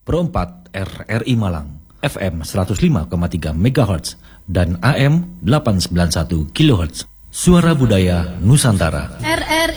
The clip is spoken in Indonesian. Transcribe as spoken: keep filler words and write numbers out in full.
Pro empat R R I Malang, F M seratus lima koma tiga megahertz dan A M delapan ratus sembilan puluh satu kilohertz. Suara Budaya Nusantara. R R